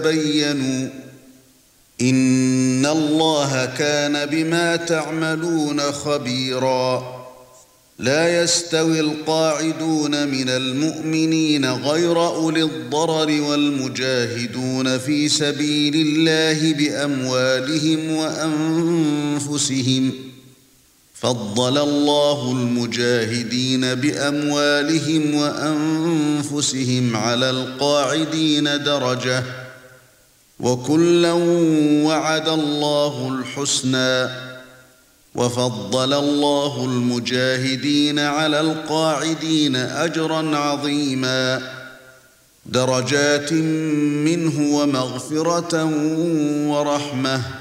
وَتَبَيَّنُوا إِنَّ اللَّهَ كَانَ بِمَا تَعْمَلُونَ خَبِيرًا لا يستوي القاعدون من المؤمنين غير أولي الضرر والمجاهدون في سبيل الله بأموالهم وأنفسهم فضل الله المجاهدين بأموالهم وأنفسهم على القاعدين درجة وكلا وعد الله الحسنى وفضل الله المجاهدين على القاعدين أجرا عظيما درجات منه ومغفرة ورحمة